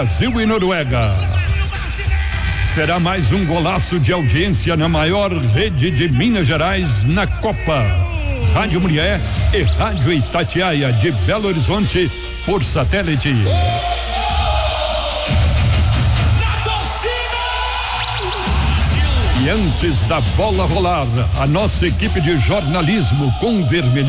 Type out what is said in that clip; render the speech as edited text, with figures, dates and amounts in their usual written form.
Brasil e Noruega. Será mais um golaço de audiência na maior rede de Minas Gerais na Copa. Rádio Mulher e Rádio Itatiaia de Belo Horizonte por satélite. E antes da bola rolar, a nossa equipe de jornalismo com vermelhinho